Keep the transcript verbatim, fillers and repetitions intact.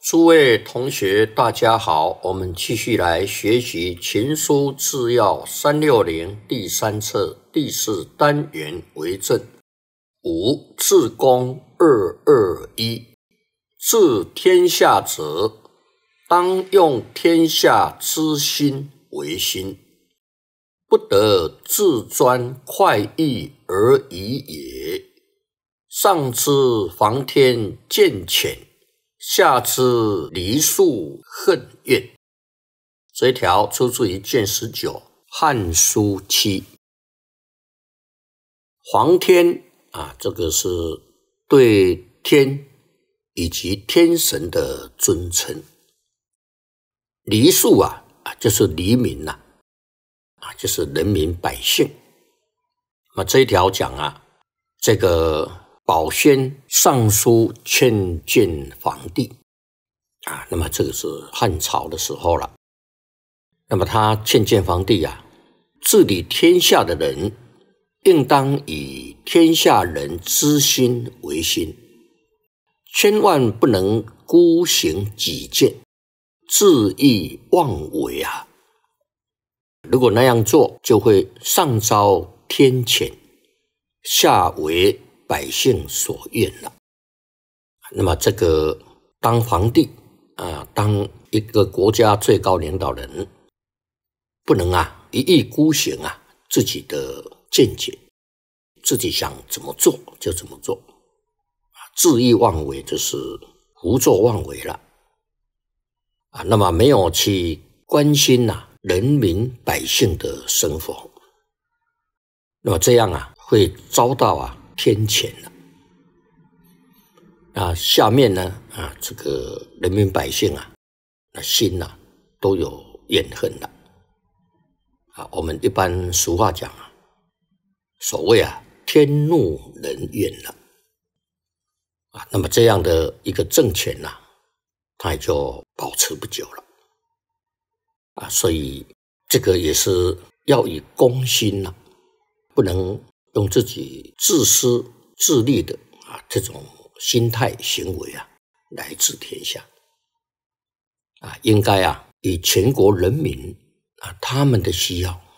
诸位同学，大家好，我们继续来学习《秦书治要三六零》第三册第四单元为正。五治公二二一，治天下者，当用天下之心为心，不得自专快意而已也。上知防天见浅，下知梨树恨怨。这一条出自于卷十九《汉书七》。防天啊，这个是对天以及天神的尊称。梨树啊，啊就是黎民呐、啊，啊就是人民百姓。那么这一条讲啊，这个保宣上书劝谏皇帝啊，那么这个是汉朝的时候了。那么他劝谏皇帝啊，治理天下的人，应当以天下人之心为心，千万不能孤行己见，恣意妄为啊！如果那样做，就会上遭天谴，下为百姓所愿了。那么这个当皇帝啊，当一个国家最高领导人，不能啊一意孤行啊自己的见解，自己想怎么做就怎么做，恣意妄为就是胡作妄为了啊。那么没有去关心呐、啊、人民百姓的生活，那么这样啊会遭到啊天谴了。啊，下面呢啊这个人民百姓啊，那心呐、啊、都有怨恨了。啊，我们一般俗话讲啊，所谓啊天怒人怨了啊，那么这样的一个政权呐、啊，它也就保持不久了啊，所以这个也是要以公心呐、啊，不能用自己自私自利的啊这种心态行为啊来治天下啊，应该啊以全国人民啊他们的需要